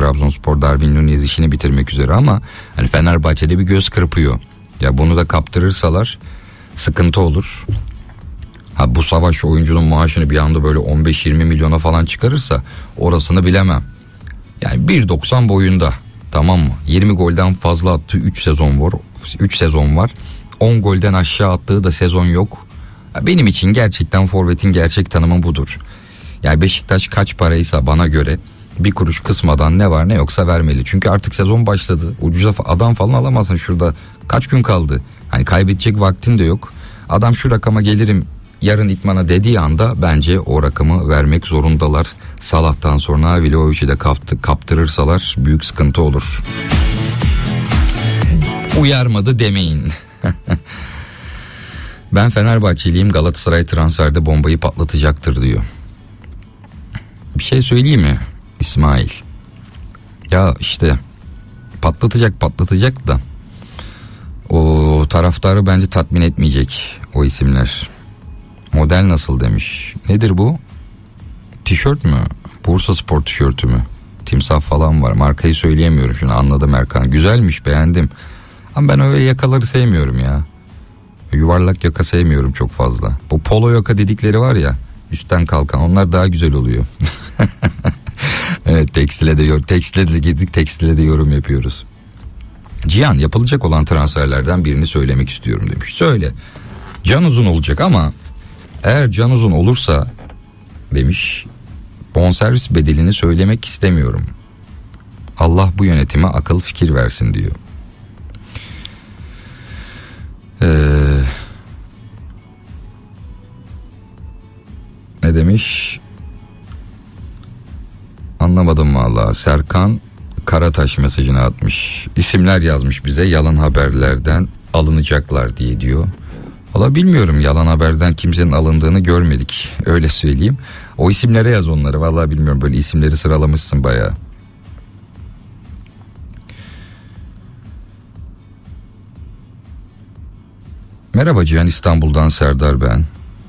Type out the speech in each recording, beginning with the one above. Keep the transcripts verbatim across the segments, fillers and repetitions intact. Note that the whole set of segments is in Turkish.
Trabzonspor Darwin Nunez işini bitirmek üzere ama hani Fenerbahçe'de bir göz kırpıyor. Ya bunu da kaptırırsalar sıkıntı olur. Ha bu Savaş oyuncunun maaşını bir anda böyle on beş yirmi milyona falan çıkarırsa orasını bilemem. Yani bir doksan boyunda, tamam mı? yirmi golden fazla attığı üç sezon var. üç sezon var. on golden aşağı attığı da sezon yok. Ya benim için gerçekten forvetin gerçek tanımı budur. Yani Beşiktaş kaç paraysa bana göre bir kuruş kısmadan ne var ne yoksa vermeli. Çünkü artık sezon başladı. Ucuza adam falan alamazsın şurada. Kaç gün kaldı? Hani kaybedecek vaktin de yok. Adam şu rakama gelirim yarın itmana dediği anda bence o rakamı vermek zorundalar. Salah'tan sonra Vlahovic'i de kaptı, kaptırırsalar büyük sıkıntı olur. Uyarmadı demeyin. Ben Fenerbahçeliyim, Galatasaray transferde bombayı patlatacaktır diyor. Bir şey söyleyeyim mi İsmail? Ya işte patlatacak patlatacak da o taraftarı bence tatmin etmeyecek o isimler. Model nasıl demiş. Nedir bu? Tişört mü? Bursa Spor tişörtü mü? Timsah falan var. Markayı söyleyemiyorum şunu, anladım Erkan. Güzelmiş, beğendim. Ama ben öyle yakaları sevmiyorum ya. Yuvarlak yaka sevmiyorum çok fazla. Bu polo yaka dedikleri var ya, üstten kalkan, onlar daha güzel oluyor. Evet, tekstile de tekstile de girdik, tekstile de yorum yapıyoruz. Cihan, yapılacak olan transferlerden birini söylemek istiyorum demiş. Söyle. Can uzun olacak ama eğer can uzun olursa demiş, bonservis bedelini söylemek istemiyorum. Allah bu yönetime akıl fikir versin diyor. Ee, ne demiş? Anlamadım vallahi. Serkan Karataş mesajını atmış. İsimler yazmış bize, yalan haberlerden alınacaklar diye diyor. Valla bilmiyorum, yalan haberden kimsenin alındığını görmedik, öyle söyleyeyim. O isimlere yaz onları, valla bilmiyorum, böyle isimleri sıralamışsın bayağı. Merhaba Cihan, İstanbul'dan Serdar ben.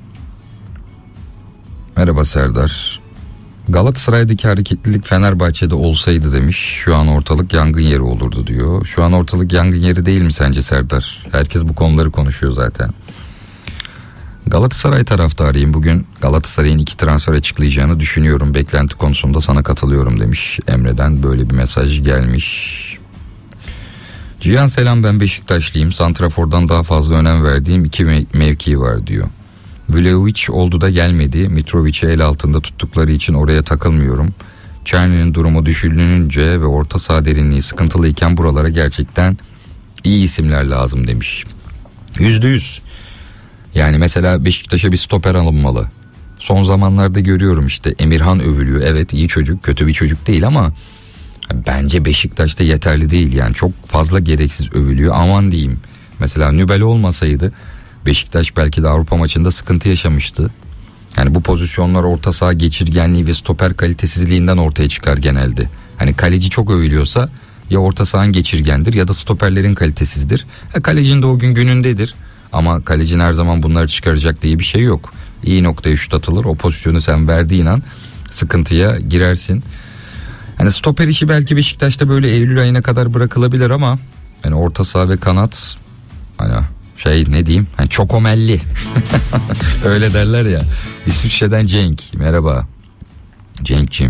Merhaba Serdar. Galatasaray'daki hareketlilik Fenerbahçe'de olsaydı demiş, şu an ortalık yangın yeri olurdu diyor. Şu an ortalık yangın yeri değil mi sence Serdar? Herkes bu konuları konuşuyor zaten. Galatasaray taraftarıyım. Bugün Galatasaray'ın iki transfer açıklayacağını düşünüyorum. Beklenti konusunda sana katılıyorum demiş. Emre'den böyle bir mesaj gelmiş. Cihan selam, ben Beşiktaşlıyım. Santrafor'dan daha fazla önem verdiğim iki mev- mevki var diyor. Vlahovic oldu da gelmedi. Mitrovic'i el altında tuttukları için oraya takılmıyorum. Çerni'nin durumu düşünülünce ve orta saha derinliği sıkıntılıyken buralara gerçekten iyi isimler lazım demiş. Yüzde yüz. Yani mesela Beşiktaş'a bir stoper alınmalı. Son zamanlarda görüyorum işte, Emirhan övülüyor. Evet, iyi çocuk, kötü bir çocuk değil ama bence Beşiktaş'ta yeterli değil. Yani çok fazla gereksiz övülüyor. Aman diyeyim. Mesela Nübel olmasaydı Beşiktaş belki de Avrupa maçında sıkıntı yaşamıştı. Yani bu pozisyonlar orta saha geçirgenliği ve stoper kalitesizliğinden ortaya çıkar genelde. Hani kaleci çok övülüyorsa ya orta sahanın geçirgendir ya da stoperlerin kalitesizdir. Ha, kalecinin de o gün günündedir. Ama kalecinin her zaman bunları çıkaracak diye bir şey yok. İyi noktaya şut atılır. O pozisyonu sen verdiğin an sıkıntıya girersin. Hani stoper işi belki Beşiktaş'ta böyle Eylül ayına kadar bırakılabilir ama hani orta saha ve kanat, hani şey ne diyeyim, hani çok omelli. Öyle derler ya. İsviçre'den Cenk, merhaba Cenk'ciğim.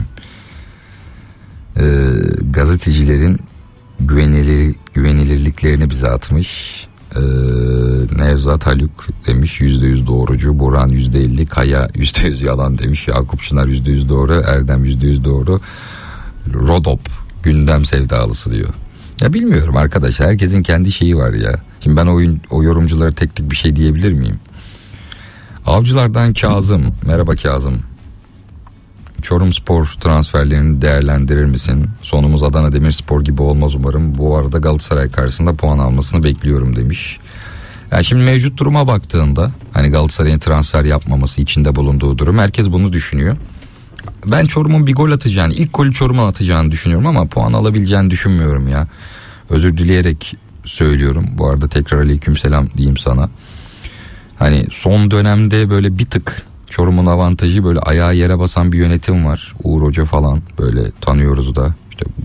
Ee, gazetecilerin güvenilir, güvenilirliklerini bize atmış. Ee, Nevzat Haluk demiş yüzde yüz doğrucu, Burhan yüzde elli, Kaya yüzde yüz yalan demiş, Yakup Çınar yüzde yüz doğru, Erdem yüzde yüz doğru, Rodop gündem sevdalısı diyor. Ya bilmiyorum arkadaşlar, herkesin kendi şeyi var ya. Şimdi ben oyun, o yorumculara tek tek bir şey diyebilir miyim? Avcılardan Kazım, merhaba Kazım. Çorumspor transferlerini değerlendirir misin? Sonumuz Adana Demirspor gibi olmaz umarım. Bu arada Galatasaray karşısında puan almasını bekliyorum demiş. Yani şimdi mevcut duruma baktığında, hani Galatasaray'ın transfer yapmaması, içinde bulunduğu durum, herkes bunu düşünüyor. Ben Çorum'un bir gol atacağını, ilk golü Çorum'a atacağını düşünüyorum ama puan alabileceğini düşünmüyorum ya. Özür dileyerek söylüyorum. Bu arada tekrar aleykümselam diyeyim sana. Hani son dönemde böyle bir tık Çorum'un avantajı, böyle ayağı yere basan bir yönetim var. Uğur Hoca falan böyle tanıyoruz da. İşte